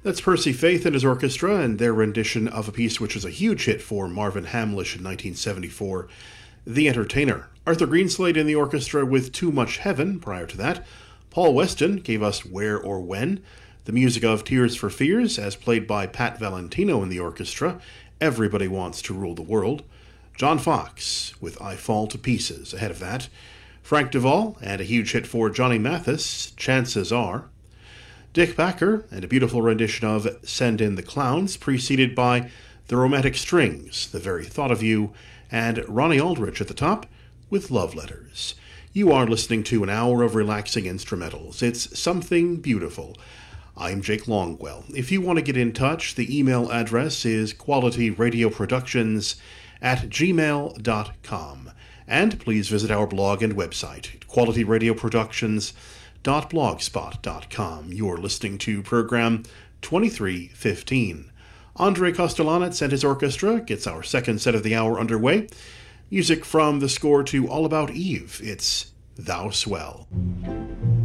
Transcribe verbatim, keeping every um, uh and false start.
That's Percy Faith and his orchestra and their rendition of a piece which was a huge hit for Marvin Hamlish in nineteen seventy-four, The Entertainer. Arthur Greenslade in the orchestra with Too Much Heaven prior to that. Paul Weston gave us Where or When. The music of Tears for Fears, as played by Pat Valentino in the orchestra, Everybody Wants to Rule the World. John Fox with I Fall to Pieces ahead of that. Frank Duvall and a huge hit for Johnny Mathis, Chances Are. Dick Backer and a beautiful rendition of Send in the Clowns, preceded by The Romantic Strings, The Very Thought of You, and Ronnie Aldrich at the top with Love Letters. You are listening to an hour of relaxing instrumentals. It's something beautiful. I'm Jake Longwell. If you want to get in touch, the email address is qualityradioproductions at gmail dot com. And please visit our blog and website, quality radio productions dot blogspot dot com. You're listening to program twenty-three fifteen. Andrei Kostelanetz and his orchestra gets our second set of the hour underway. Music from the score to All About Eve. It's Thou Swell.